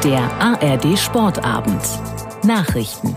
Der ARD Sportabend. Nachrichten.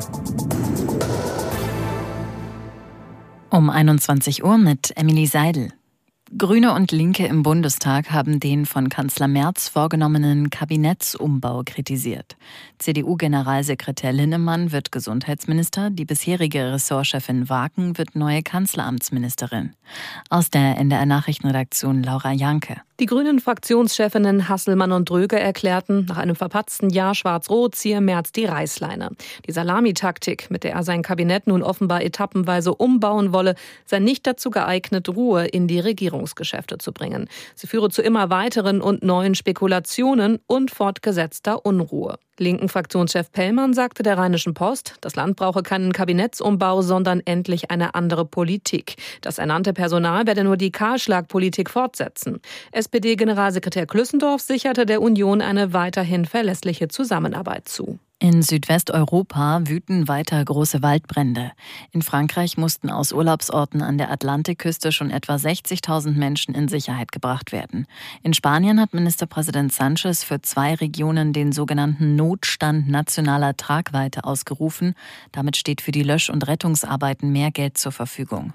Um 21 Uhr mit Emily Seidel. Grüne und Linke im Bundestag haben den von Kanzler Merz vorgenommenen Kabinettsumbau kritisiert. CDU-Generalsekretär Linnemann wird Gesundheitsminister, die bisherige Ressortchefin Waken wird neue Kanzleramtsministerin. Aus der NDR-Nachrichtenredaktion Laura Janke. Die Grünen-Fraktionschefinnen Hasselmann und Dröge erklärten, nach einem verpatzten Jahr Schwarz-Rot ziehe Merz die Reißleine. Die Salamitaktik, mit der er sein Kabinett nun offenbar etappenweise umbauen wolle, sei nicht dazu geeignet, Ruhe in die Regierungsgeschäfte zu bringen. Sie führe zu immer weiteren und neuen Spekulationen und fortgesetzter Unruhe. Linken Fraktionschef Pellmann sagte der Rheinischen Post, das Land brauche keinen Kabinettsumbau, sondern endlich eine andere Politik. Das ernannte Personal werde nur die Kahlschlagpolitik fortsetzen. SPD-Generalsekretär Klüssendorf sicherte der Union eine weiterhin verlässliche Zusammenarbeit zu. In Südwesteuropa wüten weiter große Waldbrände. In Frankreich mussten aus Urlaubsorten an der Atlantikküste schon etwa 60.000 Menschen in Sicherheit gebracht werden. In Spanien hat Ministerpräsident Sánchez für 2 Regionen den sogenannten Notstand nationaler Tragweite ausgerufen. Damit steht für die Lösch- und Rettungsarbeiten mehr Geld zur Verfügung.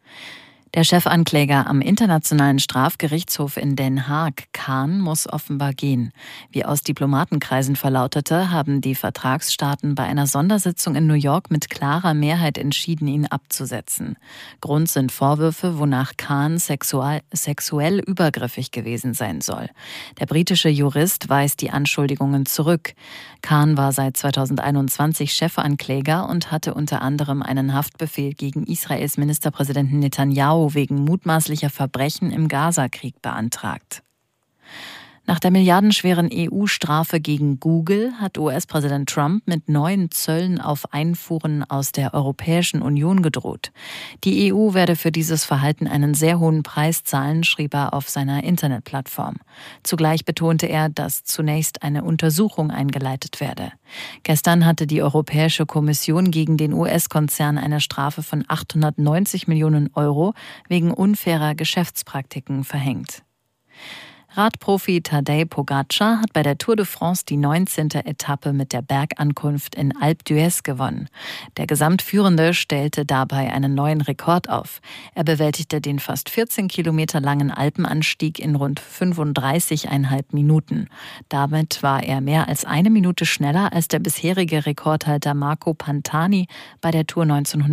Der Chefankläger am Internationalen Strafgerichtshof in Den Haag, Khan, muss offenbar gehen. Wie aus Diplomatenkreisen verlautete, haben die Vertragsstaaten bei einer Sondersitzung in New York mit klarer Mehrheit entschieden, ihn abzusetzen. Grund sind Vorwürfe, wonach Khan sexuell übergriffig gewesen sein soll. Der britische Jurist weist die Anschuldigungen zurück. Khan war seit 2021 Chefankläger und hatte unter anderem einen Haftbefehl gegen Israels Ministerpräsidenten Netanyahu wegen mutmaßlicher Verbrechen im Gazakrieg beantragt. Nach der milliardenschweren EU-Strafe gegen Google hat US-Präsident Trump mit neuen Zöllen auf Einfuhren aus der Europäischen Union gedroht. Die EU werde für dieses Verhalten einen sehr hohen Preis zahlen, schrieb er auf seiner Internetplattform. Zugleich betonte er, dass zunächst eine Untersuchung eingeleitet werde. Gestern hatte die Europäische Kommission gegen den US-Konzern eine Strafe von 890 Millionen Euro wegen unfairer Geschäftspraktiken verhängt. Radprofi Tadej Pogačar hat bei der Tour de France die 19. Etappe mit der Bergankunft in Alpe d'Huez gewonnen. Der Gesamtführende stellte dabei einen neuen Rekord auf. Er bewältigte den fast 14 Kilometer langen Alpenanstieg in rund 35,5 Minuten. Damit war er mehr als 1 Minute schneller als der bisherige Rekordhalter Marco Pantani bei der Tour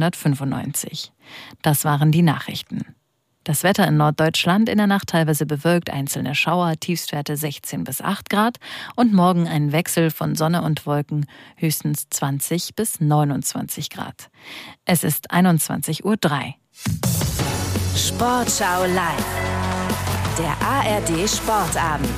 1995. Das waren die Nachrichten. Das Wetter in Norddeutschland: in der Nacht teilweise bewölkt, einzelne Schauer, Tiefstwerte 16 bis 8 Grad und morgen ein Wechsel von Sonne und Wolken, höchstens 20 bis 29 Grad. Es ist 21:03 Uhr. Sportschau live. Der ARD Sportabend.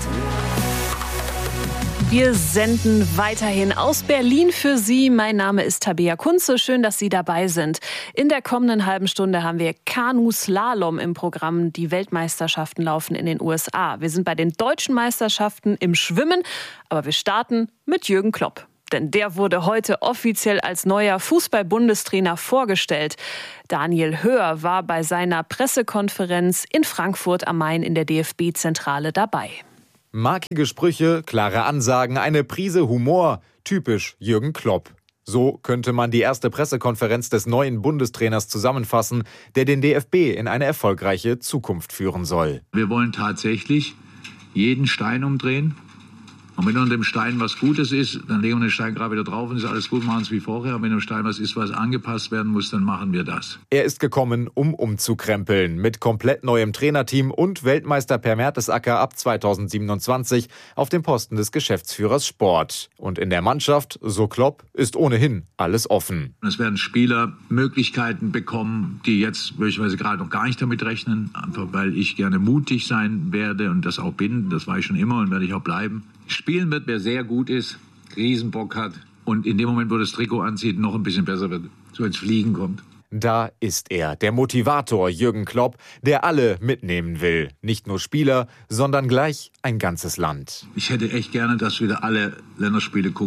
Wir senden weiterhin aus Berlin für Sie. Mein Name ist Tabea Kunze. Schön, dass Sie dabei sind. In der kommenden halben Stunde haben wir Kanu-Slalom im Programm. Die Weltmeisterschaften laufen in den USA. Wir sind bei den deutschen Meisterschaften im Schwimmen, aber wir starten mit Jürgen Klopp. Denn der wurde heute offiziell als neuer Fußball-Bundestrainer vorgestellt. Daniel Höher war bei seiner Pressekonferenz in Frankfurt am Main in der DFB-Zentrale dabei. Markige Sprüche, klare Ansagen, eine Prise Humor, typisch Jürgen Klopp. So könnte man die erste Pressekonferenz des neuen Bundestrainers zusammenfassen, der den DFB in eine erfolgreiche Zukunft führen soll. Wir wollen tatsächlich jeden Stein umdrehen. Und wenn unter dem Stein was Gutes ist, dann legen wir den Stein gerade wieder drauf und ist alles gut, machen es wie vorher. Und wenn im Stein was ist, was angepasst werden muss, dann machen wir das. Er ist gekommen, um umzukrempeln. Mit komplett neuem Trainerteam und Weltmeister Per Mertesacker ab 2027 auf dem Posten des Geschäftsführers Sport. Und in der Mannschaft, so Klopp, ist ohnehin alles offen. Es werden Spieler Möglichkeiten bekommen, die jetzt möglicherweise gerade noch gar nicht damit rechnen. Einfach weil ich gerne mutig sein werde und das auch bin. Das war ich schon immer und werde ich auch bleiben. Spielen wird, wer sehr gut ist, Riesenbock hat und in dem Moment, wo das Trikot anzieht, noch ein bisschen besser wird, so ins Fliegen kommt. Da ist er, der Motivator Jürgen Klopp, der alle mitnehmen will. Nicht nur Spieler, sondern gleich ein ganzes Land. Ich hätte echt gerne, dass wieder alle Länderspiele gucken.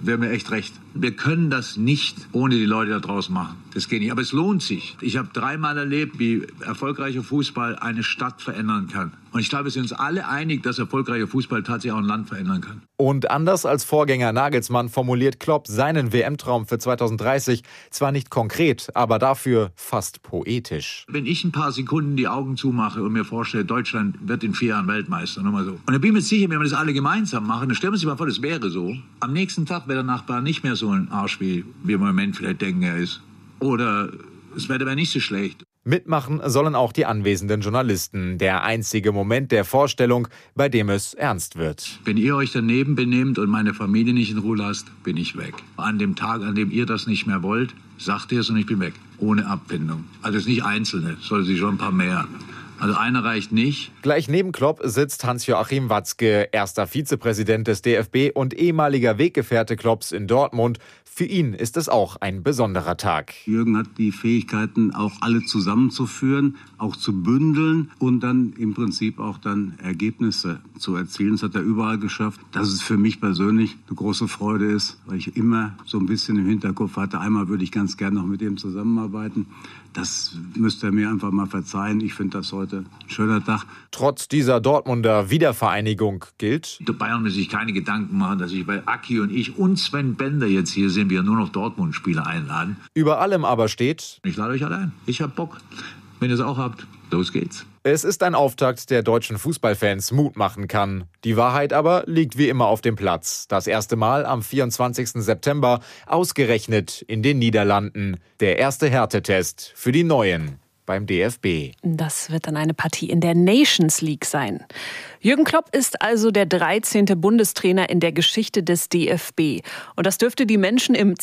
wäre mir echt recht. Wir können das nicht ohne die Leute da draußen machen. Das geht nicht, aber es lohnt sich. Ich habe 3-mal erlebt, wie erfolgreicher Fußball eine Stadt verändern kann. Und ich glaube, wir sind uns alle einig, dass erfolgreicher Fußball tatsächlich auch ein Land verändern kann. Und anders als Vorgänger Nagelsmann formuliert Klopp seinen WM-Traum für 2030 zwar nicht konkret, aber dafür fast poetisch. Wenn ich ein paar Sekunden die Augen zumache und mir vorstelle, Deutschland wird in 4 Jahren Weltmeister, nur mal so. Und dann bin ich mir sicher, wenn wir das alle gemeinsam machen, dann stellen wir uns mal vor, das wäre so. Am nächsten Tag wäre der Nachbar nicht mehr so ein Arsch, wie wir im Moment vielleicht denken, er ist. Oder das Wetter wäre nicht so schlecht. Mitmachen sollen auch die anwesenden Journalisten. Der einzige Moment der Vorstellung, bei dem es ernst wird. Wenn ihr euch daneben benehmt und meine Familie nicht in Ruhe lasst, bin ich weg. An dem Tag, an dem ihr das nicht mehr wollt, sagt ihr es und ich bin weg. Ohne Abfindung. Also es ist nicht Einzelne, es sollen sich schon ein paar mehr. Also einer reicht nicht. Gleich neben Klopp sitzt Hans-Joachim Watzke, erster Vizepräsident des DFB und ehemaliger Weggefährte Klopps in Dortmund. Für ihn ist es auch ein besonderer Tag. Jürgen hat die Fähigkeiten, auch alle zusammenzuführen, auch zu bündeln und dann im Prinzip auch dann Ergebnisse zu erzielen. Das hat er überall geschafft. Dass es für mich persönlich eine große Freude ist, weil ich immer so ein bisschen im Hinterkopf hatte, einmal würde ich ganz gerne noch mit ihm zusammenarbeiten. Das müsste er mir einfach mal verzeihen. Ich finde das heute ein schöner Tag. Trotz dieser Dortmunder Wiedervereinigung gilt: Der Bayern muss sich keine Gedanken machen, dass ich bei Aki und ich und Sven Bender jetzt hier sind, wir nur noch Dortmund-Spieler einladen. Über allem aber steht: Ich lade euch alle ein. Ich hab Bock. Wenn ihr es auch habt, los geht's. Es ist ein Auftakt, der deutschen Fußballfans Mut machen kann. Die Wahrheit aber liegt wie immer auf dem Platz. Das erste Mal am 24. September, ausgerechnet in den Niederlanden. Der erste Härtetest für die Neuen beim DFB. Das wird dann eine Partie in der Nations League sein. Jürgen Klopp ist also der 13. Bundestrainer in der Geschichte des DFB. Und das dürfte die Menschen im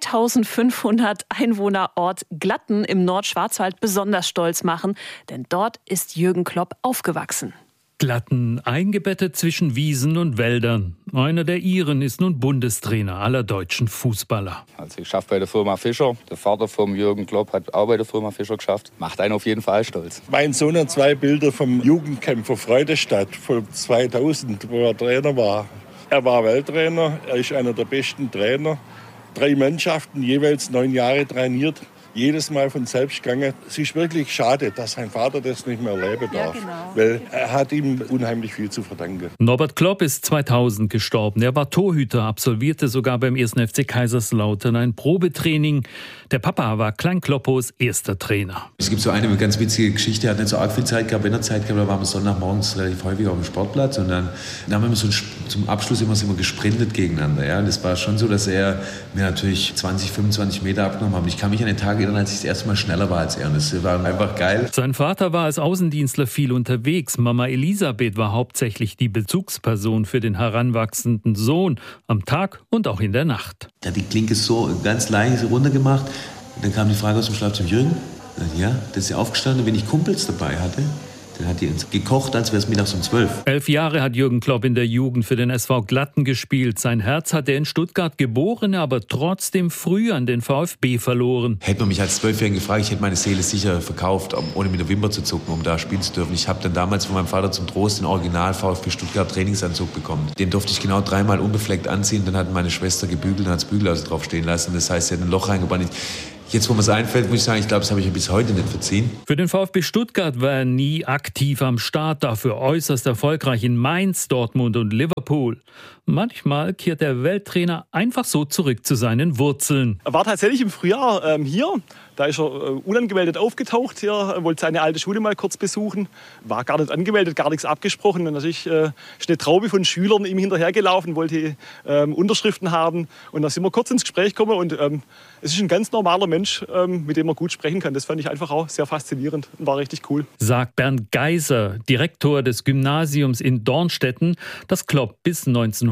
2500 Einwohnerort Glatten im Nordschwarzwald besonders stolz machen. Denn dort ist Jürgen Klopp aufgewachsen. Glatten, eingebettet zwischen Wiesen und Wäldern. Einer der Iren ist nun Bundestrainer aller deutschen Fußballer. Also ich arbeite bei der Firma Fischer. Der Vater von Jürgen Klopp hat auch bei der Firma Fischer geschafft. Macht einen auf jeden Fall stolz. Mein Sohn hat 2 Bilder vom Jugendcamp von Freudestadt von 2000, wo er Trainer war. Er war Welttrainer, er ist einer der besten Trainer. 3 Mannschaften, jeweils 9 Jahre trainiert. Jedes Mal von selbst gegangen. Es ist wirklich schade, dass sein Vater das nicht mehr erleben darf. Ja, genau. Weil er hat ihm unheimlich viel zu verdanken. Norbert Klopp ist 2000 gestorben. Er war Torhüter, absolvierte sogar beim 1. FC Kaiserslautern ein Probetraining. Der Papa war Klein Kloppos erster Trainer. Es gibt so eine ganz witzige Geschichte. Er hat nicht so arg viel Zeit gehabt. Wenn er Zeit gehabt, da waren wir Sonntagmorgens relativ häufig auf dem Sportplatz. Und dann haben wir zum Abschluss immer gesprintet gegeneinander. Ja? Und es war schon so, dass er mir natürlich 20, 25 Meter abgenommen hat. Und ich kann mich an den Tag erinnern, als ich das erste Mal schneller war als er. Und das war einfach geil. Sein Vater war als Außendienstler viel unterwegs. Mama Elisabeth war hauptsächlich die Bezugsperson für den heranwachsenden Sohn. Am Tag und auch in der Nacht. Er hat die Klinke so ganz leise runtergemacht. Dann kam die Frage aus dem Schlafzimmer: Jürgen? Ja, das ist ja aufgestanden, wenn ich Kumpels dabei hatte. Dann hat die uns gekocht, als wäre es mittags um 12. 11 Jahre hat Jürgen Klopp in der Jugend für den SV Glatten gespielt. Sein Herz hat er in Stuttgart geboren, aber trotzdem früh an den VfB verloren. Hätte man mich als 12-Jährigen gefragt, ich hätte meine Seele sicher verkauft, ohne mit der Wimper zu zucken, um da spielen zu dürfen. Ich habe dann damals von meinem Vater zum Trost den Original VfB Stuttgart Trainingsanzug bekommen. Den durfte ich genau 3-mal unbefleckt anziehen. Dann hat meine Schwester gebügelt und hat das Bügeleisen drauf stehen lassen. Das heißt, sie hat ein Loch reingebannt. Jetzt, wo mir es einfällt, muss ich sagen, ich glaube, das habe ich bis heute nicht verziehen. Für den VfB Stuttgart war er nie aktiv am Start, dafür äußerst erfolgreich in Mainz, Dortmund und Liverpool. Manchmal kehrt der Welttrainer einfach so zurück zu seinen Wurzeln. Er war tatsächlich im Frühjahr hier. Da ist er unangemeldet aufgetaucht hier, wollte seine alte Schule mal kurz besuchen. War gar nicht angemeldet, gar nichts abgesprochen. Und natürlich ist eine Traube von Schülern ihm hinterhergelaufen, wollte Unterschriften haben. Und da sind wir kurz ins Gespräch gekommen. Und es ist ein ganz normaler Mensch, mit dem man gut sprechen kann. Das fand ich einfach auch sehr faszinierend und war richtig cool. Sagt Bernd Geiser, Direktor des Gymnasiums in Dornstetten, das Klopp bis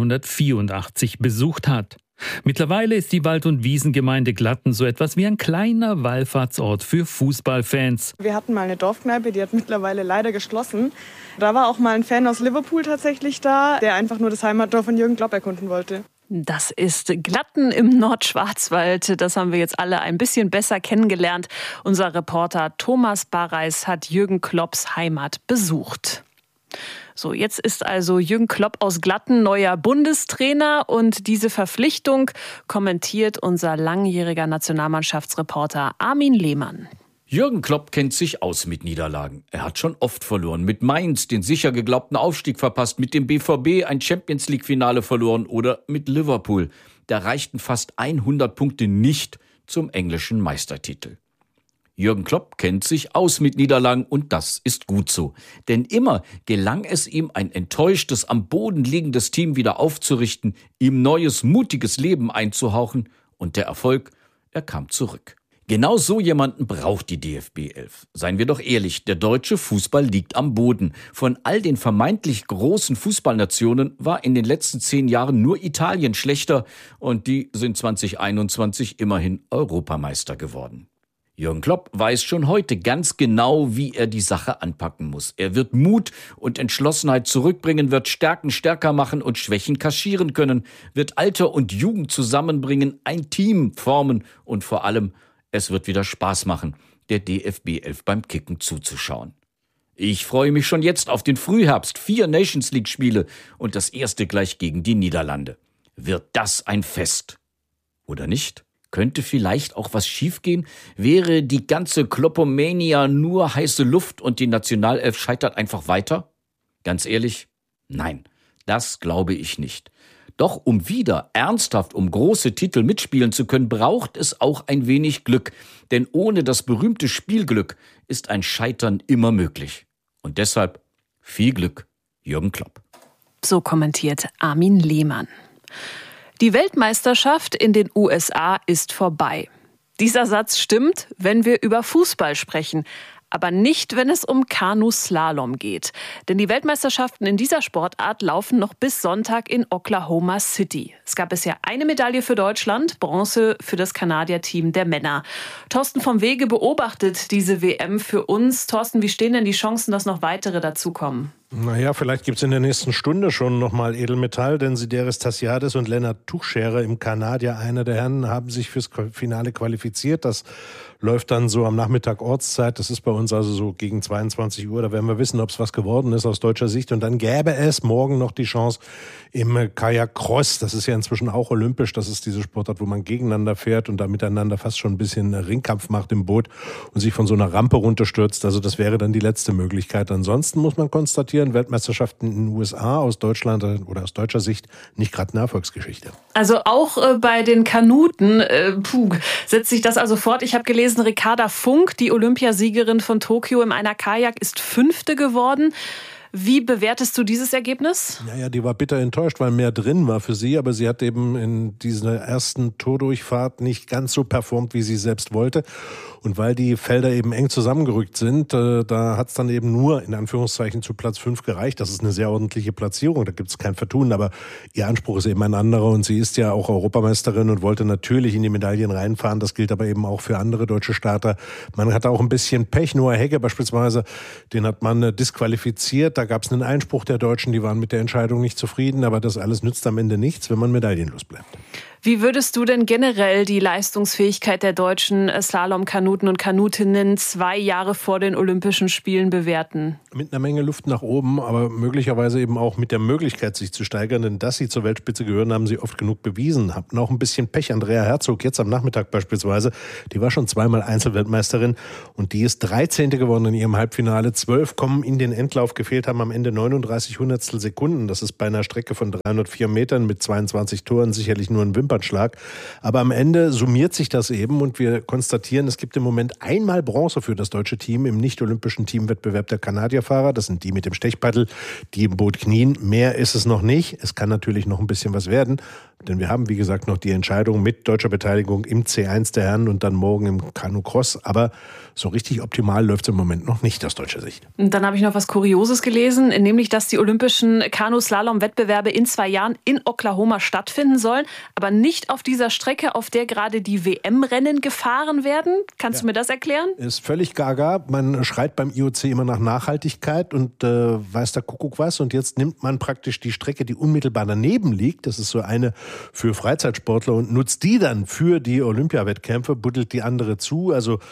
1984 besucht hat. Mittlerweile ist die Wald- und Wiesengemeinde Glatten so etwas wie ein kleiner Wallfahrtsort für Fußballfans. Wir hatten mal eine Dorfkneipe, die hat mittlerweile leider geschlossen. Da war auch mal ein Fan aus Liverpool tatsächlich da, der einfach nur das Heimatdorf von Jürgen Klopp erkunden wollte. Das ist Glatten im Nordschwarzwald. Das haben wir jetzt alle ein bisschen besser kennengelernt. Unser Reporter Thomas Barreis hat Jürgen Klopps Heimat besucht. So, jetzt ist also Jürgen Klopp aus Glatten neuer Bundestrainer und diese Verpflichtung kommentiert unser langjähriger Nationalmannschaftsreporter Armin Lehmann. Jürgen Klopp kennt sich aus mit Niederlagen. Er hat schon oft verloren. Mit Mainz den sicher geglaubten Aufstieg verpasst, mit dem BVB ein Champions-League-Finale verloren oder mit Liverpool. Da reichten fast 100 Punkte nicht zum englischen Meistertitel. Jürgen Klopp kennt sich aus mit Niederlagen und das ist gut so. Denn immer gelang es ihm, ein enttäuschtes, am Boden liegendes Team wieder aufzurichten, ihm neues, mutiges Leben einzuhauchen und der Erfolg, er kam zurück. Genau so jemanden braucht die DFB 11. Seien wir doch ehrlich, der deutsche Fußball liegt am Boden. Von all den vermeintlich großen Fußballnationen war in den letzten 10 Jahren nur Italien schlechter und die sind 2021 immerhin Europameister geworden. Jürgen Klopp weiß schon heute ganz genau, wie er die Sache anpacken muss. Er wird Mut und Entschlossenheit zurückbringen, wird Stärken stärker machen und Schwächen kaschieren können, wird Alter und Jugend zusammenbringen, ein Team formen und vor allem, es wird wieder Spaß machen, der DFB 11 beim Kicken zuzuschauen. Ich freue mich schon jetzt auf den Frühherbst, 4 Nations-League-Spiele und das erste gleich gegen die Niederlande. Wird das ein Fest? Oder nicht? Könnte vielleicht auch was schiefgehen? Wäre die ganze Kloppomania nur heiße Luft und die Nationalelf scheitert einfach weiter? Ganz ehrlich, nein, das glaube ich nicht. Doch um wieder ernsthaft um große Titel mitspielen zu können, braucht es auch ein wenig Glück. Denn ohne das berühmte Spielglück ist ein Scheitern immer möglich. Und deshalb viel Glück, Jürgen Klopp. So kommentiert Armin Lehmann. Die Weltmeisterschaft in den USA ist vorbei. Dieser Satz stimmt, wenn wir über Fußball sprechen, aber nicht, wenn es um Kanuslalom geht. Denn die Weltmeisterschaften in dieser Sportart laufen noch bis Sonntag in Oklahoma City. Es gab bisher eine Medaille für Deutschland, Bronze für das Kanadier-Team der Männer. Thorsten vom Wege beobachtet diese WM für uns. Thorsten, wie stehen denn die Chancen, dass noch weitere dazukommen? Naja, vielleicht gibt es in der nächsten Stunde schon nochmal Edelmetall, denn Sideris Tassiadis und Lennart Tuchscherer im Kanadier, einer der Herren, haben sich fürs Finale qualifiziert. Das läuft dann so am Nachmittag Ortszeit. Das ist bei uns also so gegen 22 Uhr. Da werden wir wissen, ob es was geworden ist aus deutscher Sicht. Und dann gäbe es morgen noch die Chance im Kajak-Cross. Das ist ja inzwischen auch olympisch. Das ist diese Sportart, wo man gegeneinander fährt und da miteinander fast schon ein bisschen Ringkampf macht im Boot und sich von so einer Rampe runterstürzt. Also das wäre dann die letzte Möglichkeit. Ansonsten muss man konstatieren, Weltmeisterschaften in den USA aus Deutschland oder aus deutscher Sicht nicht gerade eine Erfolgsgeschichte. Also auch bei den Kanuten setzt sich das also fort. Ich habe gelesen, Ricarda Funk, die Olympiasiegerin von Tokio im Einer-Kajak, ist 5. geworden. Wie bewertest du dieses Ergebnis? Naja, die war bitter enttäuscht, weil mehr drin war für sie, aber sie hat eben in dieser ersten Tordurchfahrt nicht ganz so performt, wie sie selbst wollte. Und weil die Felder eben eng zusammengerückt sind, da hat es dann eben nur in Anführungszeichen zu Platz 5 gereicht. Das ist eine sehr ordentliche Platzierung, da gibt es kein Vertun, aber ihr Anspruch ist eben ein anderer und sie ist ja auch Europameisterin und wollte natürlich in die Medaillen reinfahren. Das gilt aber eben auch für andere deutsche Starter. Man hatte auch ein bisschen Pech. Noah Hegge beispielsweise, den hat man disqualifiziert. Da gab es einen Einspruch der Deutschen, die waren mit der Entscheidung nicht zufrieden, aber das alles nützt am Ende nichts, wenn man medaillenlos bleibt. Wie würdest du denn generell die Leistungsfähigkeit der deutschen Slalomkanuten und Kanutinnen 2 Jahre vor den Olympischen Spielen bewerten? Mit einer Menge Luft nach oben, aber möglicherweise eben auch mit der Möglichkeit, sich zu steigern. Denn dass sie zur Weltspitze gehören, haben sie oft genug bewiesen. Hatten auch ein bisschen Pech. Andrea Herzog, jetzt am Nachmittag beispielsweise, die war schon 2-mal Einzelweltmeisterin und die ist 13. geworden in ihrem Halbfinale. 12 kommen in den Endlauf, gefehlt haben am Ende 39 Hundertstel Sekunden. Das ist bei einer Strecke von 304 Metern mit 22 Toren sicherlich nur ein Wimpernschlag. Aber am Ende summiert sich das eben und wir konstatieren, es gibt im Moment einmal Bronze für das deutsche Team im nicht-olympischen Teamwettbewerb der Kanadierfahrer. Das sind die mit dem Stechpaddel, die im Boot knien. Mehr ist es noch nicht. Es kann natürlich noch ein bisschen was werden, denn wir haben, wie gesagt, noch die Entscheidung mit deutscher Beteiligung im C1 der Herren und dann morgen im Kanu-Cross. Aber so richtig optimal läuft es im Moment noch nicht aus deutscher Sicht. Und dann habe ich noch was Kurioses gelesen, nämlich, dass die olympischen Kanu-Slalom-Wettbewerbe in 2 Jahren in Oklahoma stattfinden sollen, aber nicht auf dieser Strecke, auf der gerade die WM-Rennen gefahren werden. Kannst du mir das erklären? Ist völlig gaga. Man schreit beim IOC immer nach Nachhaltigkeit und weiß der Kuckuck was. Und jetzt nimmt man praktisch die Strecke, die unmittelbar daneben liegt. Das ist so eine für Freizeitsportler und nutzt die dann für die Olympiawettkämpfe, buddelt die andere zu. Also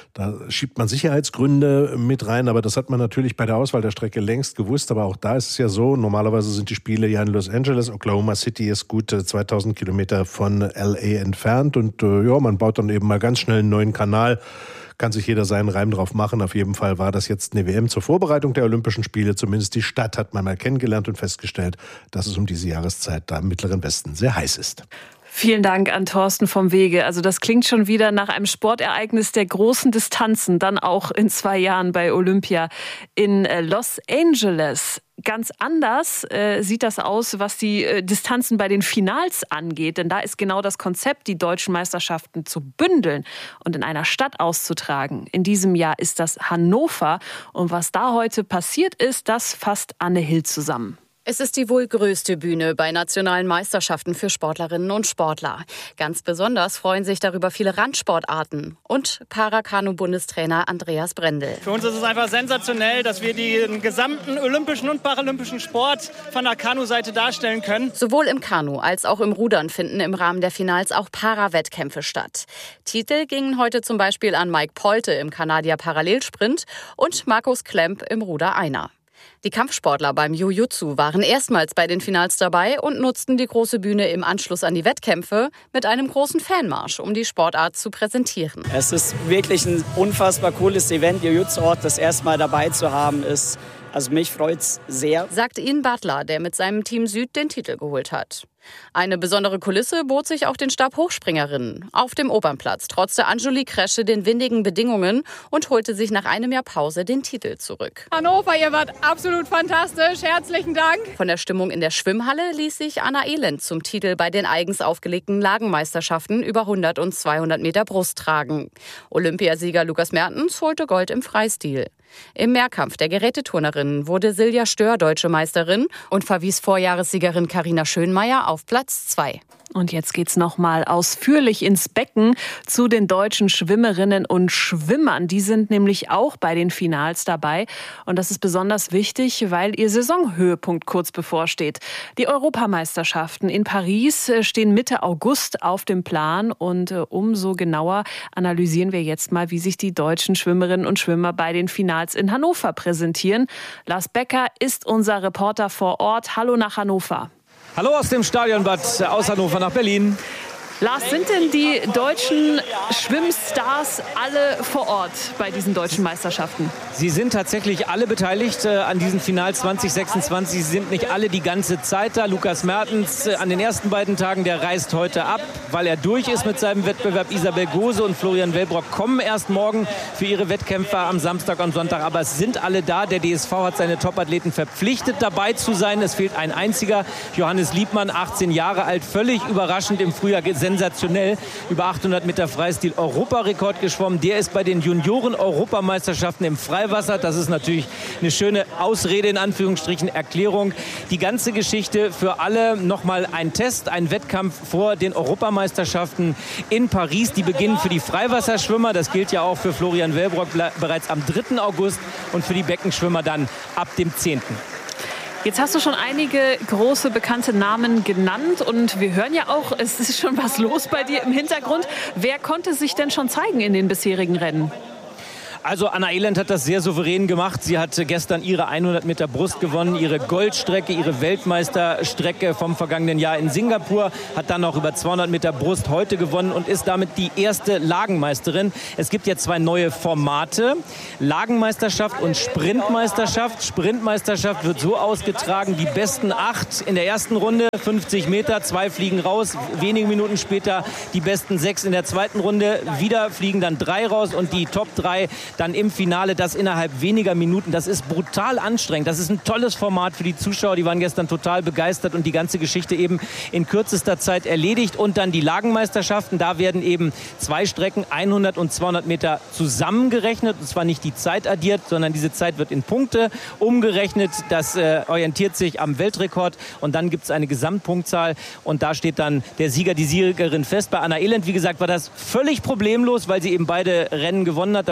Da schiebt man Sicherheitsgründe mit rein, aber das hat man natürlich bei der Auswahl der Strecke längst gewusst. Aber auch da ist es ja so, normalerweise sind die Spiele ja in Los Angeles. Oklahoma City ist gut 2000 Kilometer von LA entfernt. Und man baut dann eben mal ganz schnell einen neuen Kanal. Kann sich jeder seinen Reim drauf machen. Auf jeden Fall war das jetzt eine WM zur Vorbereitung der Olympischen Spiele. Zumindest die Stadt hat man mal kennengelernt und festgestellt, dass es um diese Jahreszeit da im Mittleren Westen sehr heiß ist. Vielen Dank an Thorsten vom Wege. Also das klingt schon wieder nach einem Sportereignis der großen Distanzen, dann auch in 2 Jahren bei Olympia in Los Angeles. Ganz anders sieht das aus, was die Distanzen bei den Finals angeht. Denn da ist genau das Konzept, die deutschen Meisterschaften zu bündeln und in einer Stadt auszutragen. In diesem Jahr ist das Hannover. Und was da heute passiert ist, das fasst Anne Hill zusammen. Es ist die wohl größte Bühne bei nationalen Meisterschaften für Sportlerinnen und Sportler. Ganz besonders freuen sich darüber viele Randsportarten und Parakanu-Bundestrainer Andreas Brendel. Für uns ist es einfach sensationell, dass wir den gesamten olympischen und paralympischen Sport von der Kanu-Seite darstellen können. Sowohl im Kanu als auch im Rudern finden im Rahmen der Finals auch Para-Wettkämpfe statt. Titel gingen heute zum Beispiel an Mike Polte im Kanadier-Parallelsprint und Markus Klemp im Ruder-Einer. Die Kampfsportler beim Jiu-Jitsu waren erstmals bei den Finals dabei und nutzten die große Bühne im Anschluss an die Wettkämpfe mit einem großen Fanmarsch, um die Sportart zu präsentieren. Es ist wirklich ein unfassbar cooles Event. Jiu-Jitsu-Ort das erste Mal dabei zu haben, ist, also mich freut's sehr. Sagt Ian Butler, der mit seinem Team Süd den Titel geholt hat. Eine besondere Kulisse bot sich auch den Stabhochspringerinnen auf dem Opernplatz. Trotzte Anjuli Kresche den windigen Bedingungen und holte sich nach einem Jahr Pause den Titel zurück. Hannover, ihr wart absolut fantastisch. Herzlichen Dank. Von der Stimmung in der Schwimmhalle ließ sich Anna Elend zum Titel bei den eigens aufgelegten Lagenmeisterschaften über 100 und 200 Meter Brust tragen. Olympiasieger Lukas Mertens holte Gold im Freistil. Im Mehrkampf der Geräteturnerinnen wurde Silja Stör deutsche Meisterin und verwies Vorjahressiegerin Carina Schönmeier auf Platz 2. Und jetzt geht's noch mal ausführlich ins Becken zu den deutschen Schwimmerinnen und Schwimmern. Die sind nämlich auch bei den Finals dabei. Und das ist besonders wichtig, weil ihr Saisonhöhepunkt kurz bevorsteht. Die Europameisterschaften in Paris stehen Mitte August auf dem Plan. Und umso genauer analysieren wir jetzt mal, wie sich die deutschen Schwimmerinnen und Schwimmer bei den Finals in Hannover präsentieren. Lars Becker ist unser Reporter vor Ort. Hallo nach Hannover. Hallo aus dem Stadionbad, aus Hannover nach Berlin. Lars, sind denn die deutschen Schwimmstars alle vor Ort bei diesen deutschen Meisterschaften? Sie sind tatsächlich alle beteiligt an diesen Finals 2026. Sie sind nicht alle die ganze Zeit da. Lukas Mertens an den ersten beiden Tagen, der reist heute ab, weil er durch ist mit seinem Wettbewerb. Isabel Gose und Florian Wellbrock kommen erst morgen für ihre Wettkämpfe am Samstag und Sonntag. Aber es sind alle da. Der DSV hat seine Topathleten verpflichtet, dabei zu sein. Es fehlt ein einziger, Johannes Liebmann, 18 Jahre alt, völlig überraschend im Frühjahr sensationell über 800 Meter Freistil Europarekord geschwommen. Der ist bei den Junioren-Europameisterschaften im Freiwasser. Das ist natürlich eine schöne Ausrede, in Anführungsstrichen, Erklärung. Die ganze Geschichte für alle nochmal ein Test, ein Wettkampf vor den Europameisterschaften in Paris. Die beginnen für die Freiwasserschwimmer. Das gilt ja auch für Florian Wellbrock bereits am 3. August und für die Beckenschwimmer dann ab dem 10. Jetzt hast du schon einige große, bekannte Namen genannt und wir hören ja auch, es ist schon was los bei dir im Hintergrund. Wer konnte sich denn schon zeigen in den bisherigen Rennen? Also Anna Elend hat das sehr souverän gemacht. Sie hat gestern ihre 100 Meter Brust gewonnen, ihre Goldstrecke, ihre Weltmeisterstrecke vom vergangenen Jahr in Singapur, hat dann noch über 200 Meter Brust heute gewonnen und ist damit die erste Lagenmeisterin. Es gibt jetzt 2 neue Formate, Lagenmeisterschaft und Sprintmeisterschaft. Sprintmeisterschaft wird so ausgetragen, die besten 8 in der ersten Runde, 50 Meter, 2 fliegen raus. Wenige Minuten später die besten 6 in der zweiten Runde, wieder fliegen dann 3 raus und die Top 3 dann im Finale, das innerhalb weniger Minuten. Das ist brutal anstrengend. Das ist ein tolles Format für die Zuschauer. Die waren gestern total begeistert und die ganze Geschichte eben in kürzester Zeit erledigt. Und dann die Lagenmeisterschaften. Da werden eben 2 Strecken, 100 und 200 Meter zusammengerechnet. Und zwar nicht die Zeit addiert, sondern diese Zeit wird in Punkte umgerechnet. Das orientiert sich am Weltrekord. Und dann gibt es eine Gesamtpunktzahl. Und da steht dann der Sieger, die Siegerin fest. Bei Anna Elend, wie gesagt, war das völlig problemlos, weil sie eben beide Rennen gewonnen hat. Da musste keiner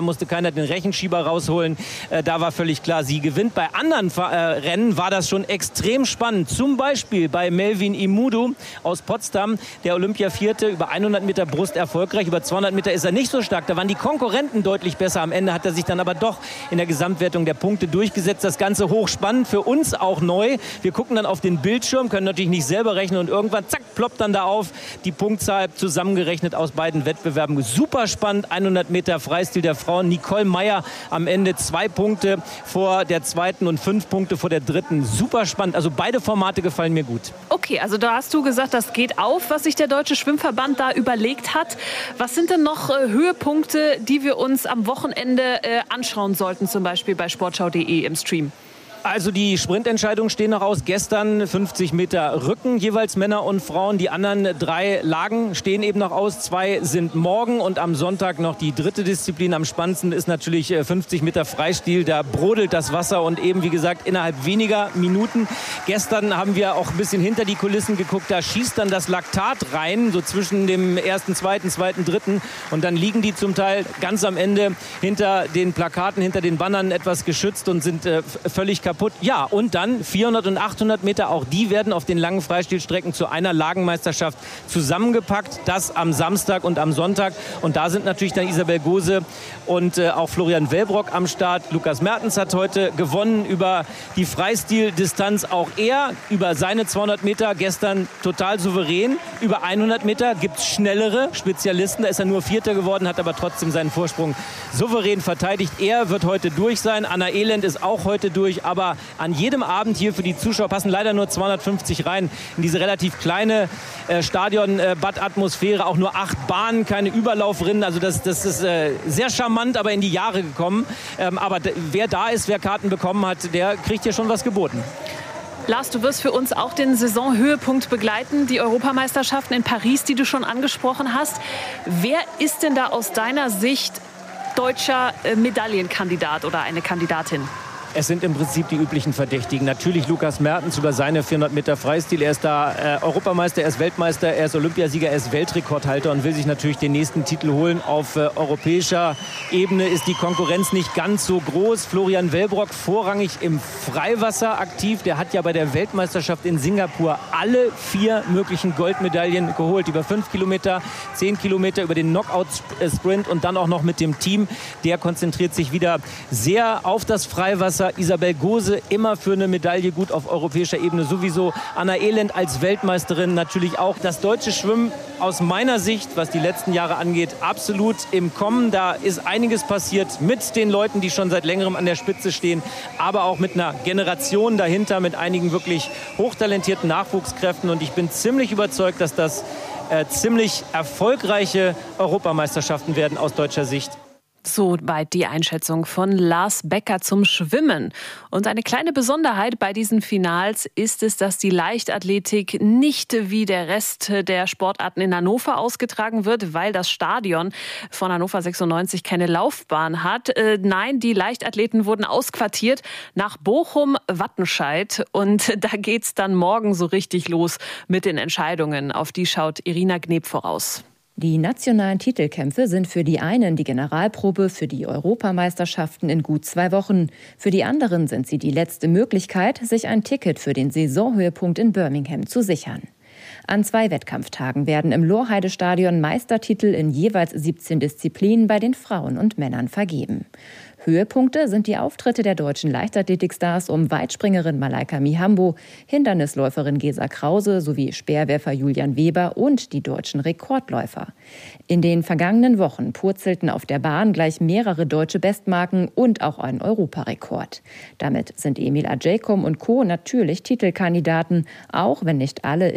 Trainer den Rechenschieber rausholen. Da war völlig klar, sie gewinnt. Bei anderen Rennen war das schon extrem spannend. Zum Beispiel bei Melvin Imudu aus Potsdam, der Olympia-Vierte, über 100 Meter Brust erfolgreich. Über 200 Meter ist er nicht so stark. Da waren die Konkurrenten deutlich besser. Am Ende hat er sich dann aber doch in der Gesamtwertung der Punkte durchgesetzt. Das Ganze hochspannend, für uns auch neu. Wir gucken dann auf den Bildschirm, können natürlich nicht selber rechnen und irgendwann, zack, ploppt dann da auf die Punktzahl zusammengerechnet aus beiden Wettbewerben. Super spannend, 100 Meter Freistil der Frauen. Nicole Meyer am Ende 2 Punkte vor der zweiten und 5 Punkte vor der dritten. Super spannend. Also beide Formate gefallen mir gut. Okay, also da hast du gesagt, das geht auf, was sich der Deutsche Schwimmverband da überlegt hat. Was sind denn noch Höhepunkte, die wir uns am Wochenende anschauen sollten, zum Beispiel bei sportschau.de im Stream? Also die Sprintentscheidungen stehen noch aus. Gestern 50 Meter Rücken, jeweils Männer und Frauen. Die anderen 3 Lagen stehen eben noch aus. 2 sind morgen und am Sonntag noch die dritte Disziplin. Am spannendsten ist natürlich 50 Meter Freistil. Da brodelt das Wasser und eben, wie gesagt, innerhalb weniger Minuten. Gestern haben wir auch ein bisschen hinter die Kulissen geguckt. Da schießt dann das Laktat rein, so zwischen dem ersten, zweiten, dritten. Und dann liegen die zum Teil ganz am Ende hinter den Plakaten, hinter den Bannern etwas geschützt und sind völlig kaputt. Ja, und dann 400 und 800 Meter, auch die werden auf den langen Freistilstrecken zu einer Lagenmeisterschaft zusammengepackt. Das am Samstag und am Sonntag. Und da sind natürlich dann Isabel Gose und auch Florian Wellbrock am Start. Lukas Mertens hat heute gewonnen über die Freistildistanz. Auch er über seine 200 Meter gestern total souverän. Über 100 Meter gibt es schnellere Spezialisten. Da ist er nur Vierter geworden, hat aber trotzdem seinen Vorsprung souverän verteidigt. Er wird heute durch sein. Anna Elend ist auch heute durch. Aber an jedem Abend hier für die Zuschauer passen leider nur 250 rein in diese relativ kleine Stadion-Bad-Atmosphäre. Auch nur 8 Bahnen, keine Überlaufrinnen. Also das ist sehr charmant, aber in die Jahre gekommen. Aber wer da ist, wer Karten bekommen hat, der kriegt hier schon was geboten. Lars, du wirst für uns auch den Saisonhöhepunkt begleiten, die Europameisterschaften in Paris, die du schon angesprochen hast. Wer ist denn da aus deiner Sicht deutscher Medaillenkandidat oder eine Kandidatin? Es sind im Prinzip die üblichen Verdächtigen. Natürlich Lukas Mertens über seine 400 Meter Freistil. Er ist da Europameister, er ist Weltmeister, er ist Olympiasieger, er ist Weltrekordhalter und will sich natürlich den nächsten Titel holen. Auf europäischer Ebene ist die Konkurrenz nicht ganz so groß. Florian Wellbrock vorrangig im Freiwasser aktiv. Der hat ja bei der Weltmeisterschaft in Singapur alle 4 möglichen Goldmedaillen geholt. Über 5 Kilometer, 10 Kilometer, über den Knockout-Sprint und dann auch noch mit dem Team. Der konzentriert sich wieder sehr auf das Freiwasser. Isabel Gose immer für eine Medaille gut auf europäischer Ebene sowieso. Anna Elend als Weltmeisterin natürlich auch. Das deutsche Schwimmen aus meiner Sicht, was die letzten Jahre angeht, absolut im Kommen. Da ist einiges passiert mit den Leuten, die schon seit längerem an der Spitze stehen, aber auch mit einer Generation dahinter, mit einigen wirklich hochtalentierten Nachwuchskräften. Und ich bin ziemlich überzeugt, dass das ziemlich erfolgreiche Europameisterschaften werden aus deutscher Sicht. Soweit die Einschätzung von Lars Becker zum Schwimmen. Und eine kleine Besonderheit bei diesen Finals ist es, dass die Leichtathletik nicht wie der Rest der Sportarten in Hannover ausgetragen wird, weil das Stadion von Hannover 96 keine Laufbahn hat. Nein, die Leichtathleten wurden ausquartiert nach Bochum-Wattenscheid. Und da geht's dann morgen so richtig los mit den Entscheidungen. Auf die schaut Irina Gneb voraus. Die nationalen Titelkämpfe sind für die einen die Generalprobe für die Europameisterschaften in gut 2 Wochen. Für die anderen sind sie die letzte Möglichkeit, sich ein Ticket für den Saisonhöhepunkt in Birmingham zu sichern. An 2 Wettkampftagen werden im Lohrheide-Stadion Meistertitel in jeweils 17 Disziplinen bei den Frauen und Männern vergeben. Höhepunkte sind die Auftritte der deutschen Leichtathletikstars um Weitspringerin Malaika Mihambo, Hindernisläuferin Gesa Krause sowie Speerwerfer Julian Weber und die deutschen Rekordläufer. In den vergangenen Wochen purzelten auf der Bahn gleich mehrere deutsche Bestmarken und auch ein Europarekord. Damit sind Emil Ajaykum und Co. natürlich Titelkandidaten, auch wenn nicht alle